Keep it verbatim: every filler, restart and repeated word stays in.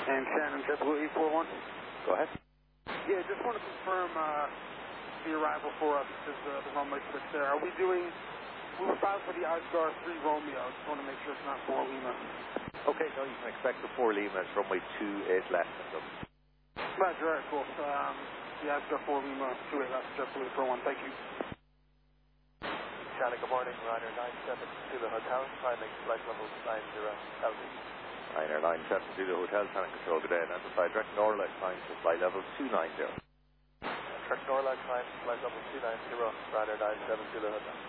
And Shannon, JetBlue eight four one. Go ahead. Yeah, just want to confirm uh, the arrival for us is uh, the runway switch there. Are we doing, we were filed for the Asgar three Romeo. I just want to make sure it's not four Lima. Okay, no, you can expect the four Lima. It's runway two eight left. Roger, all right, cool. Um, the Asgar four Lima, two eight left, JetBlue eight four one. Thank you. Shannon, good morning. Ryanair nine seven to the hotel. Climbing flight level nine zero altitude. Ryanair nine seven to the hotel. Shannon Control, good day. And outside direct Norlight, climb to flight level two nine zero. Direct Norlight, climb to flight level two nine zero. Ryanair nine seven to the hotel.